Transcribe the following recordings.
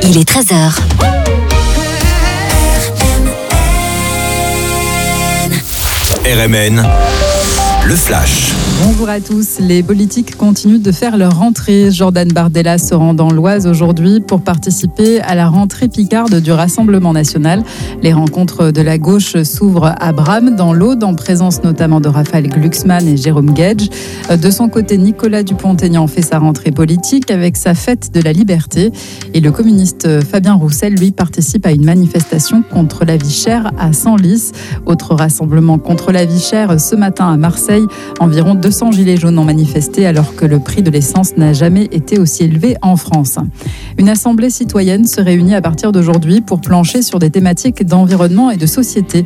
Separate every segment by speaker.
Speaker 1: Il est 13h.
Speaker 2: RMN, le flash.
Speaker 3: Bonjour à tous. Les politiques continuent de faire leur rentrée. Jordan Bardella se rend dans l'Oise aujourd'hui pour participer à la rentrée picarde du Rassemblement national. Les rencontres de la gauche s'ouvrent à Bram, dans l'Aude, en présence notamment de Raphaël Glucksmann et Jérôme Guedj. De son côté, Nicolas Dupont-Aignan fait sa rentrée politique avec sa fête de la liberté. Et le communiste Fabien Roussel, lui, participe à une manifestation contre la vie chère à Senlis. Autre rassemblement contre la vie chère ce matin à Marseille. Environ 200 gilets jaunes ont manifesté alors que le prix de l'essence n'a jamais été aussi élevé en France. Une assemblée citoyenne se réunit à partir d'aujourd'hui pour plancher sur des thématiques d'environnement et de société.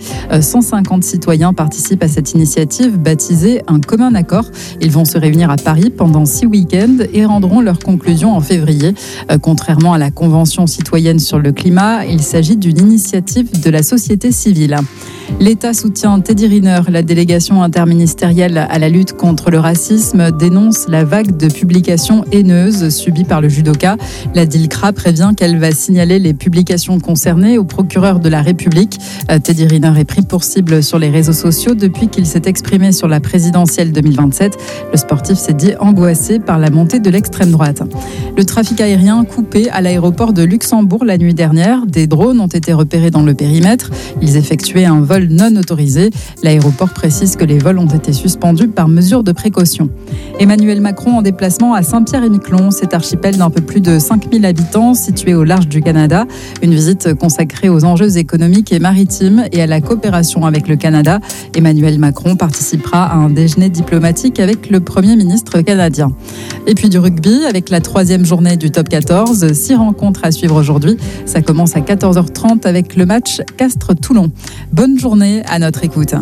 Speaker 3: 150 citoyens participent à cette initiative baptisée Un commun accord. Ils vont se réunir à Paris pendant 6 week-ends et rendront leurs conclusions en février. Contrairement à la Convention citoyenne sur le climat, il s'agit d'une initiative de la société civile. L'État soutient Teddy Riner. La délégation interministérielle à la lutte contre le racisme dénonce la vague de publications haineuses subies par le judoka. La DILCRA prévient qu'elle va signaler les publications concernées au procureur de la République. Teddy Riner est pris pour cible sur les réseaux sociaux depuis qu'il s'est exprimé sur la présidentielle 2027. Le sportif s'est dit angoissé par la montée de l'extrême droite. Le trafic aérien coupé à l'aéroport de Luxembourg la nuit dernière. Des drones ont été repérés dans le périmètre. Ils effectuaient un vol non autorisé. L'aéroport précise que les vols ont été suspendus par mesure de précaution. Emmanuel Macron en déplacement à Saint-Pierre-et-Miquelon, cet archipel d'un peu plus de 5000 habitants situé au large du Canada. Une visite consacrée aux enjeux économiques et maritimes et à la coopération avec le Canada. Emmanuel Macron participera à un déjeuner diplomatique avec le Premier ministre canadien. Et puis du rugby avec la 3e journée du top 14. 6 rencontres à suivre aujourd'hui. Ça commence à 14h30 avec le match Castres-Toulon. Bonne journée à notre écoute.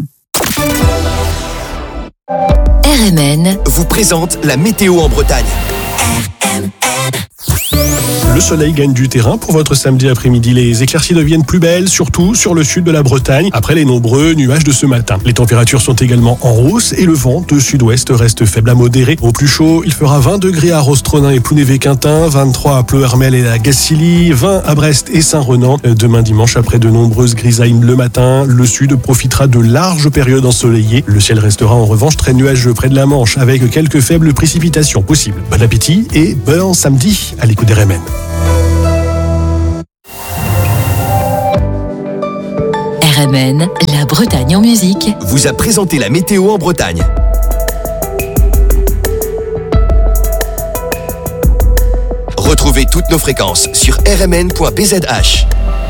Speaker 1: RMN
Speaker 2: Vous présente la météo en Bretagne.
Speaker 4: Le soleil gagne du terrain pour votre samedi après-midi. Les éclaircies deviennent plus belles, surtout sur le sud de la Bretagne, après les nombreux nuages de ce matin. Les températures sont également en hausse et le vent de sud-ouest reste faible à modéré. Au plus chaud, il fera 20 degrés à Rostronin et Plounévé-Quintin, 23 à Pleuhermel et à Gacilly, 20 à Brest et Saint-Renan. Demain dimanche, après de nombreuses grisailles le matin, le sud profitera de larges périodes ensoleillées. Le ciel restera en revanche très nuageux près de la Manche, avec quelques faibles précipitations possibles. Bon appétit et bon samedi à l'écoute des RMN.
Speaker 1: RMN, la Bretagne en musique,
Speaker 2: Vous a présenté la météo en Bretagne. Retrouvez toutes nos fréquences sur rmn.bzh.